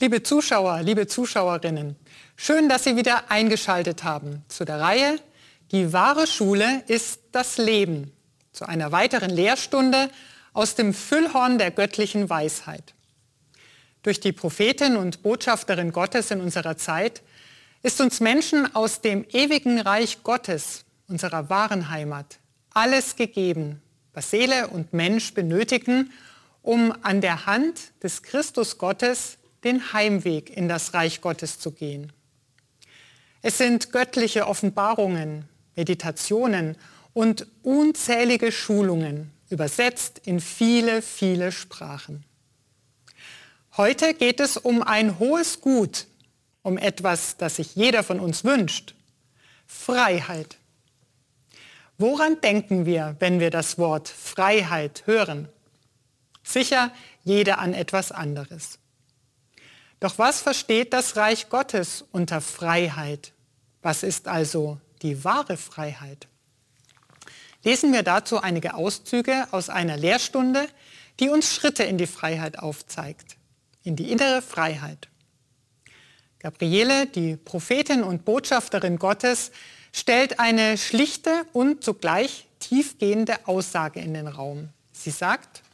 Liebe Zuschauer, liebe Zuschauerinnen, schön, dass Sie wieder eingeschaltet haben zu der Reihe Die wahre Schule ist das Leben, zu einer weiteren Lehrstunde aus dem Füllhorn der göttlichen Weisheit. Durch die Prophetin und Botschafterin Gottes in unserer Zeit ist uns Menschen aus dem ewigen Reich Gottes, unserer wahren Heimat, alles gegeben, was Seele und Mensch benötigen, um an der Hand des Christus Gottes den Heimweg in das Reich Gottes zu gehen. Es sind göttliche Offenbarungen, Meditationen und unzählige Schulungen, übersetzt in viele, viele Sprachen. Heute geht es um ein hohes Gut, um etwas, das sich jeder von uns wünscht: Freiheit. Woran denken wir, wenn wir das Wort Freiheit hören? Sicher jeder an etwas anderes. Doch was versteht das Reich Gottes unter Freiheit? Was ist also die wahre Freiheit? Lesen wir dazu einige Auszüge aus einer Lehrstunde, die uns Schritte in die Freiheit aufzeigt, in die innere Freiheit. Gabriele, die Prophetin und Botschafterin Gottes, stellt eine schlichte und zugleich tiefgehende Aussage in den Raum. Sie sagt: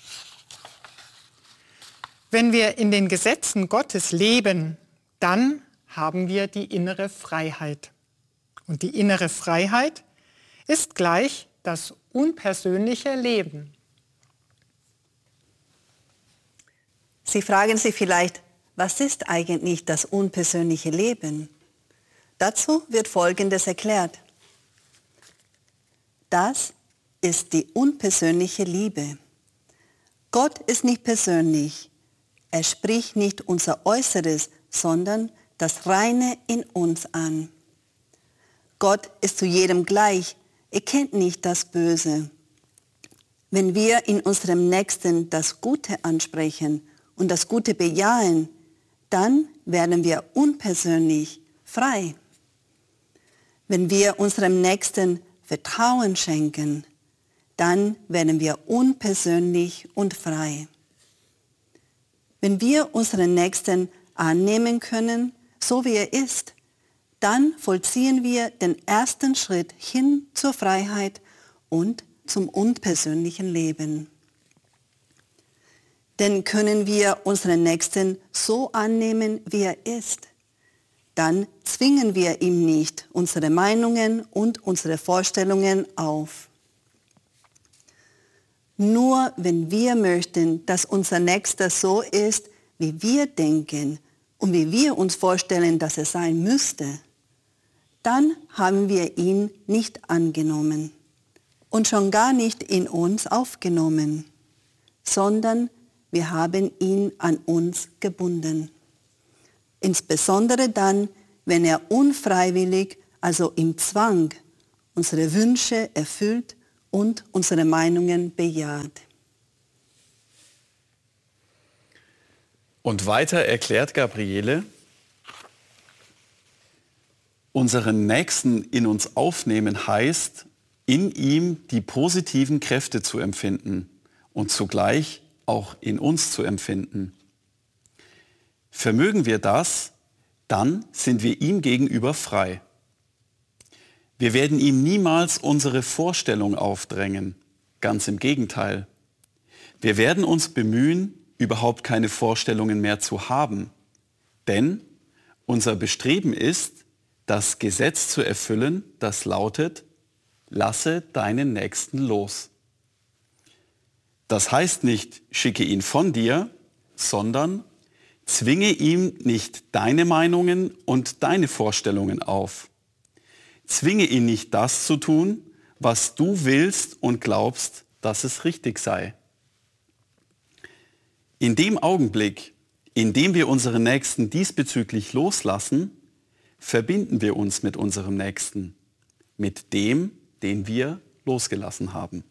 Wenn wir in den Gesetzen Gottes leben, dann haben wir die innere Freiheit. Und die innere Freiheit ist gleich das unpersönliche Leben. Sie fragen sich vielleicht, was ist eigentlich das unpersönliche Leben? Dazu wird Folgendes erklärt. Das ist die unpersönliche Liebe. Gott ist nicht persönlich. Er spricht nicht unser Äußeres, sondern das Reine in uns an. Gott ist zu jedem gleich. Er kennt nicht das Böse. Wenn wir in unserem Nächsten das Gute ansprechen und das Gute bejahen, dann werden wir unpersönlich frei. Wenn wir unserem Nächsten Vertrauen schenken, dann werden wir unpersönlich und frei. Wenn wir unseren Nächsten annehmen können, so wie er ist, dann vollziehen wir den ersten Schritt hin zur Freiheit und zum unpersönlichen Leben. Denn können wir unseren Nächsten so annehmen, wie er ist, dann zwingen wir ihm nicht unsere Meinungen und unsere Vorstellungen auf. Nur wenn wir möchten, dass unser Nächster so ist, wie wir denken und wie wir uns vorstellen, dass er sein müsste, dann haben wir ihn nicht angenommen und schon gar nicht in uns aufgenommen, sondern wir haben ihn an uns gebunden. Insbesondere dann, wenn er unfreiwillig, also im Zwang, unsere Wünsche erfüllt und unsere Meinungen bejaht. Und weiter erklärt Gabriele: Unseren Nächsten in uns aufnehmen heißt, in ihm die positiven Kräfte zu empfinden und zugleich auch in uns zu empfinden. Vermögen wir das, dann sind wir ihm gegenüber frei. Wir werden ihm niemals unsere Vorstellung aufdrängen, ganz im Gegenteil. Wir werden uns bemühen, überhaupt keine Vorstellungen mehr zu haben, denn unser Bestreben ist, das Gesetz zu erfüllen, das lautet: Lasse deinen Nächsten los. Das heißt nicht, schicke ihn von dir, sondern zwinge ihm nicht deine Meinungen und deine Vorstellungen auf. Zwinge ihn nicht das zu tun, was du willst und glaubst, dass es richtig sei. In dem Augenblick, in dem wir unseren Nächsten diesbezüglich loslassen, verbinden wir uns mit unserem Nächsten, mit dem, den wir losgelassen haben.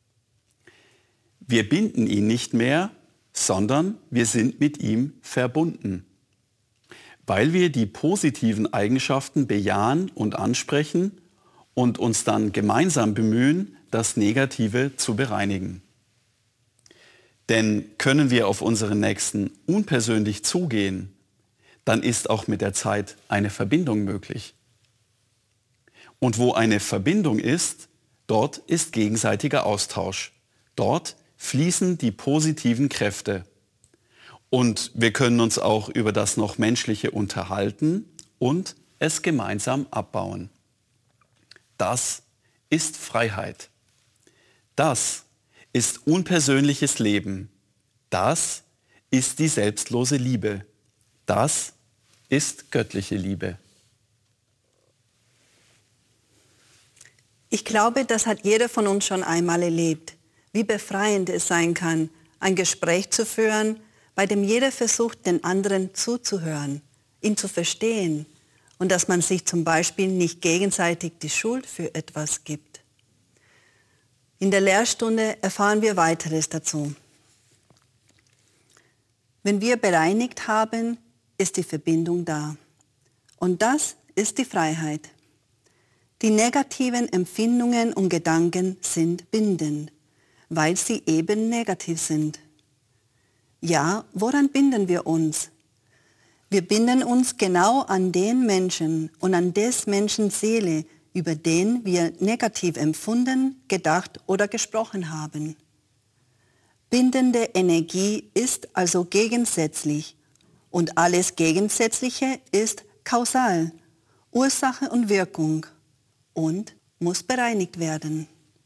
Wir binden ihn nicht mehr, sondern wir sind mit ihm verbunden, weil wir die positiven Eigenschaften bejahen und ansprechen und uns dann gemeinsam bemühen, das Negative zu bereinigen. Denn können wir auf unseren Nächsten unpersönlich zugehen, dann ist auch mit der Zeit eine Verbindung möglich. Und wo eine Verbindung ist, dort ist gegenseitiger Austausch. Dort fließen die positiven Kräfte. Und wir können uns auch über das noch Menschliche unterhalten und es gemeinsam abbauen. Das ist Freiheit. Das ist unpersönliches Leben. Das ist die selbstlose Liebe. Das ist göttliche Liebe. Ich glaube, das hat jeder von uns schon einmal erlebt, wie befreiend es sein kann, ein Gespräch zu führen, bei dem jeder versucht, den anderen zuzuhören, ihn zu verstehen und dass man sich zum Beispiel nicht gegenseitig die Schuld für etwas gibt. In der Lehrstunde erfahren wir weiteres dazu. Wenn wir bereinigt haben, ist die Verbindung da. Und das ist die Freiheit. Die negativen Empfindungen und Gedanken sind bindend, weil sie eben negativ sind. Ja, woran binden wir uns? Wir binden uns genau an den Menschen und an des Menschen Seele, über den wir negativ empfunden, gedacht oder gesprochen haben. Bindende Energie ist also gegensätzlich und alles Gegensätzliche ist kausal, Ursache und Wirkung und muss bereinigt werden.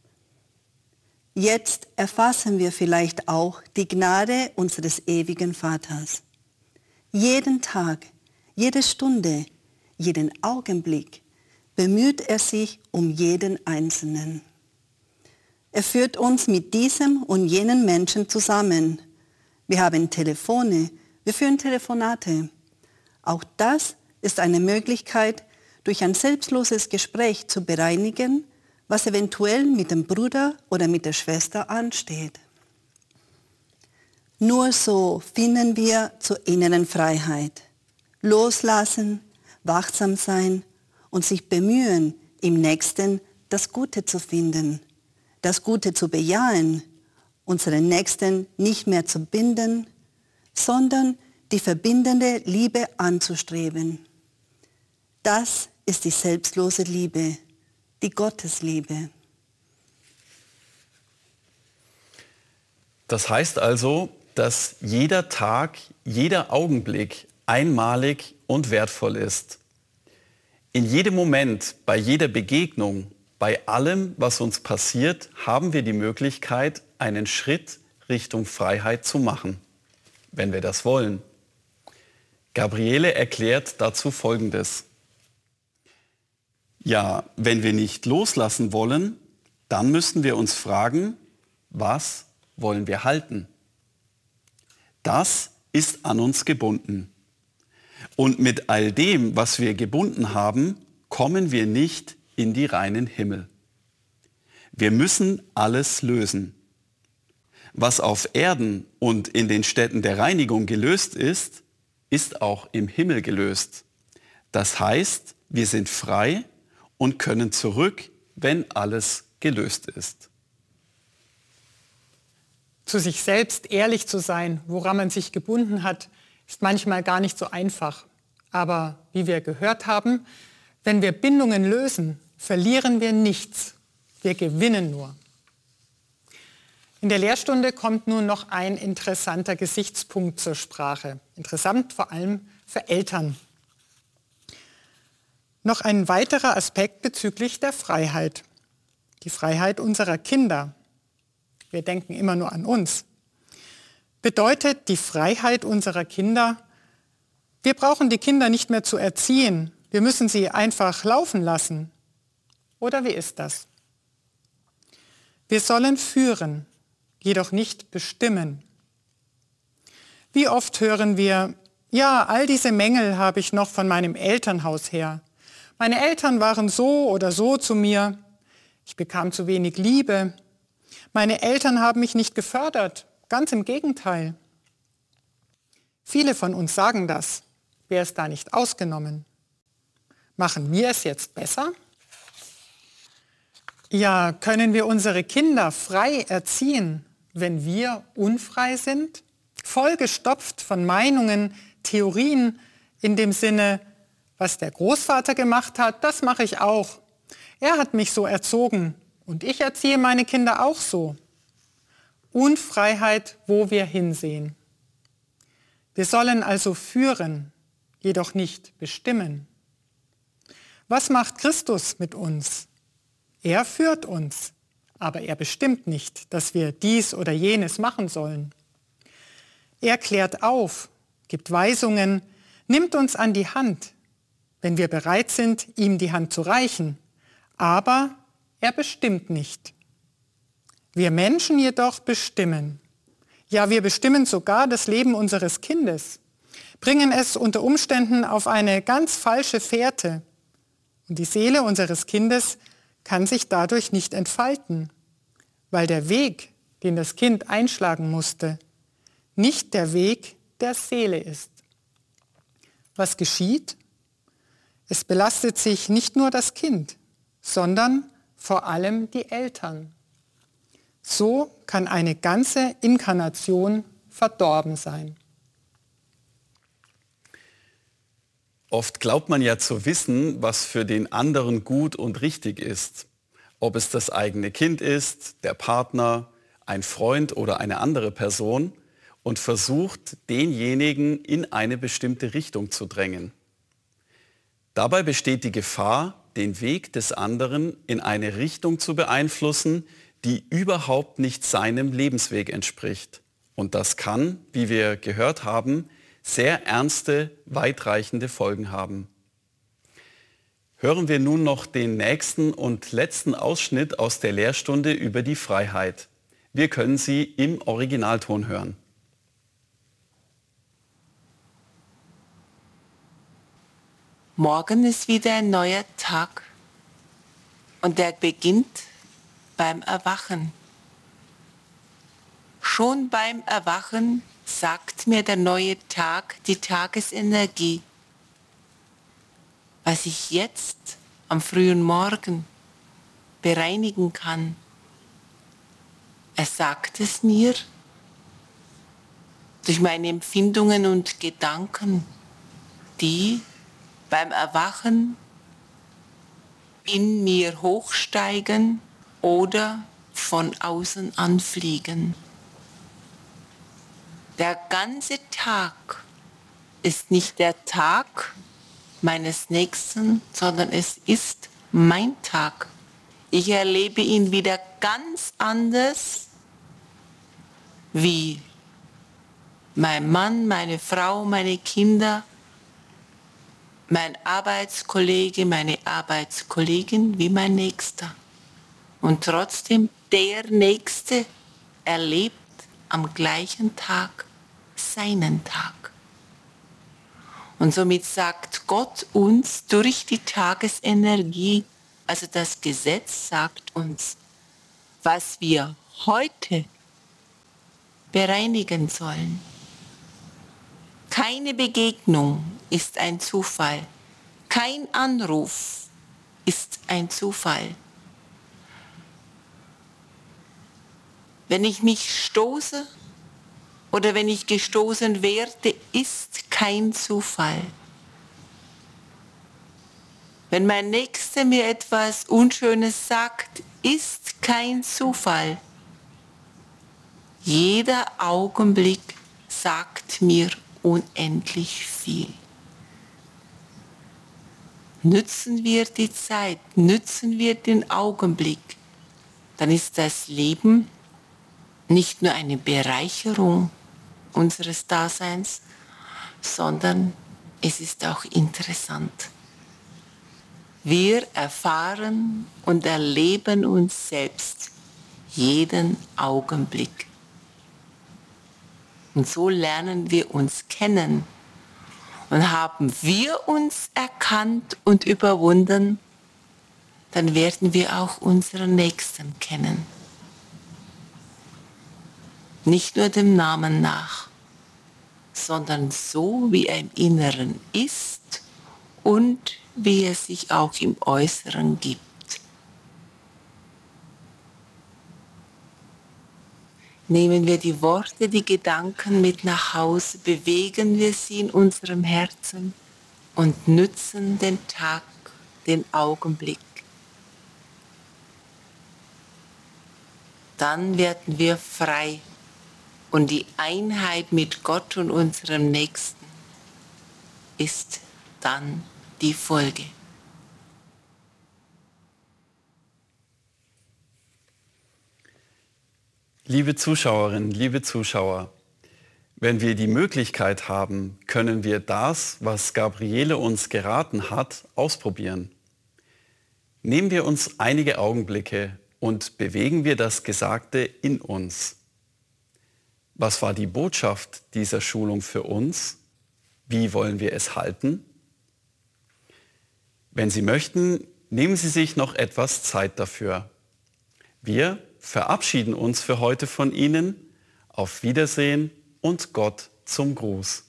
Jetzt erfassen wir vielleicht auch die Gnade unseres ewigen Vaters. Jeden Tag, jede Stunde, jeden Augenblick bemüht er sich um jeden Einzelnen. Er führt uns mit diesem und jenen Menschen zusammen. Wir haben Telefone, wir führen Telefonate. Auch das ist eine Möglichkeit, durch ein selbstloses Gespräch zu bereinigen, was eventuell mit dem Bruder oder mit der Schwester ansteht. Nur so finden wir zur inneren Freiheit. Loslassen, wachsam sein und sich bemühen, im Nächsten das Gute zu finden, das Gute zu bejahen, unseren Nächsten nicht mehr zu binden, sondern die verbindende Liebe anzustreben. Das ist die selbstlose Liebe, die Gottesliebe. Das heißt also, dass jeder Tag, jeder Augenblick einmalig und wertvoll ist. In jedem Moment, bei jeder Begegnung, bei allem, was uns passiert, haben wir die Möglichkeit, einen Schritt Richtung Freiheit zu machen, wenn wir das wollen. Gabriele erklärt dazu Folgendes. Ja, wenn wir nicht loslassen wollen, dann müssen wir uns fragen, was wollen wir halten? Das ist an uns gebunden. Und mit all dem, was wir gebunden haben, kommen wir nicht in die reinen Himmel. Wir müssen alles lösen. Was auf Erden und in den Städten der Reinigung gelöst ist, ist auch im Himmel gelöst. Das heißt, wir sind frei und können zurück, wenn alles gelöst ist. Zu sich selbst ehrlich zu sein, woran man sich gebunden hat, ist manchmal gar nicht so einfach. Aber wie wir gehört haben, wenn wir Bindungen lösen, verlieren wir nichts. Wir gewinnen nur. In der Lehrstunde kommt nun noch ein interessanter Gesichtspunkt zur Sprache. Interessant vor allem für Eltern. Noch ein weiterer Aspekt bezüglich der Freiheit. Die Freiheit unserer Kinder. Wir denken immer nur an uns. Bedeutet die Freiheit unserer Kinder, wir brauchen die Kinder nicht mehr zu erziehen. Wir müssen sie einfach laufen lassen. Oder wie ist das? Wir sollen führen, jedoch nicht bestimmen. Wie oft hören wir, ja, all diese Mängel habe ich noch von meinem Elternhaus her. Meine Eltern waren so oder so zu mir. Ich bekam zu wenig Liebe. Meine Eltern haben mich nicht gefördert. Ganz im Gegenteil. Viele von uns sagen das. Wer ist da nicht ausgenommen? Machen wir es jetzt besser? Ja, können wir unsere Kinder frei erziehen? wenn wir unfrei sind? Vollgestopft von Meinungen, Theorien in dem Sinne, was der Großvater gemacht hat, das mache ich auch. Er hat mich so erzogen und ich erziehe meine Kinder auch so. Unfreiheit, wo wir hinsehen. Wir sollen also führen, jedoch nicht bestimmen. Was macht Christus mit uns? Er führt uns, aber er bestimmt nicht, dass wir dies oder jenes machen sollen. Er klärt auf, gibt Weisungen, nimmt uns an die Hand, wenn wir bereit sind, ihm die Hand zu reichen. Aber er bestimmt nicht. Wir Menschen jedoch bestimmen. Ja, wir bestimmen sogar das Leben unseres Kindes, bringen es unter Umständen auf eine ganz falsche Fährte. Und die Seele unseres Kindes kann sich dadurch nicht entfalten, weil der Weg, den das Kind einschlagen musste, nicht der Weg der Seele ist. Was geschieht? Es belastet sich nicht nur das Kind, sondern vor allem die Eltern. So kann eine ganze Inkarnation verdorben sein. Oft glaubt man ja zu wissen, was für den anderen gut und richtig ist. Ob es das eigene Kind ist, der Partner, ein Freund oder eine andere Person, und versucht, denjenigen in eine bestimmte Richtung zu drängen. Dabei besteht die Gefahr, den Weg des anderen in eine Richtung zu beeinflussen, die überhaupt nicht seinem Lebensweg entspricht. Und das kann, wie wir gehört haben, sehr ernste, weitreichende Folgen haben. Hören wir nun noch den nächsten und letzten Ausschnitt aus der Lehrstunde über die Freiheit. Wir können sie im Originalton hören. Morgen ist wieder ein neuer Tag und der beginnt beim Erwachen. Schon beim Erwachen sagt mir der neue Tag die Tagesenergie, was ich jetzt am frühen Morgen bereinigen kann. Er sagt es mir durch meine Empfindungen und Gedanken, die beim Erwachen in mir hochsteigen oder von außen anfliegen. Der ganze Tag ist nicht der Tag meines Nächsten, sondern es ist mein Tag. Ich erlebe ihn wieder ganz anders wie mein Mann, meine Frau, meine Kinder, mein Arbeitskollege, meine Arbeitskollegin, wie mein Nächster. Und trotzdem, der Nächste erlebt am gleichen Tag seinen Tag. Und somit sagt Gott uns durch die Tagesenergie, also das Gesetz sagt uns, was wir heute bereinigen sollen. Keine Begegnung ist ein Zufall. Kein Anruf ist ein Zufall. Wenn ich mich stoße oder wenn ich gestoßen werde, ist kein Zufall. Wenn mein Nächster mir etwas Unschönes sagt, ist kein Zufall. Jeder Augenblick sagt mir unendlich viel. Nützen wir die Zeit, nützen wir den Augenblick, dann ist das Leben nicht nur eine Bereicherung unseres Daseins, sondern es ist auch interessant. Wir erfahren und erleben uns selbst jeden Augenblick. Und so lernen wir uns kennen. Und haben wir uns erkannt und überwunden, dann werden wir auch unseren Nächsten kennen. Nicht nur dem Namen nach, sondern so, wie er im Inneren ist und wie er sich auch im Äußeren gibt. Nehmen wir die Worte, die Gedanken mit nach Hause, bewegen wir sie in unserem Herzen und nützen den Tag, den Augenblick. Dann werden wir frei und die Einheit mit Gott und unserem Nächsten ist dann die Folge. Liebe Zuschauerinnen, liebe Zuschauer, wenn wir die Möglichkeit haben, können wir das, was Gabriele uns geraten hat, ausprobieren. Nehmen wir uns einige Augenblicke und bewegen wir das Gesagte in uns. Was war die Botschaft dieser Schulung für uns? Wie wollen wir es halten? Wenn Sie möchten, nehmen Sie sich noch etwas Zeit dafür. Wir verabschieden uns für heute von Ihnen. Auf Wiedersehen und Gott zum Gruß.